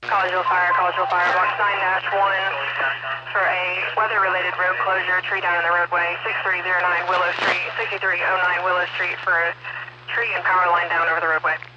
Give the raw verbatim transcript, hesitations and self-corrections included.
Collegeville Fire, Collegeville Fire, box nine dash one for a weather-related road closure, tree down in the roadway, six three zero nine Willow Street, sixty-three oh nine Willow Street for a tree and power line down over the roadway.